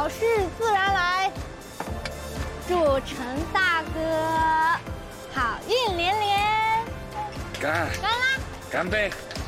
好事自然来，祝陈大哥好运连连。 干啦！干杯！